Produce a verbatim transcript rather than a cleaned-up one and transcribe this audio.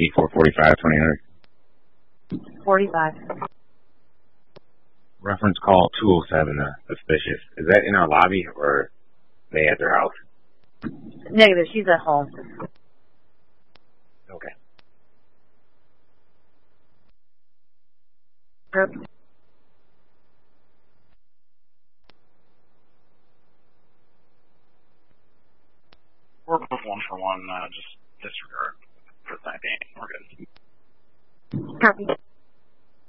eighty-four forty-five twenty hundred. forty-five. Reference call two oh seven, uh, suspicious. Is that in our lobby or they at their house? Negative, she's at home. Okay. Yep. We're both one for one, uh, just disregard for the time being. We're good. Copy.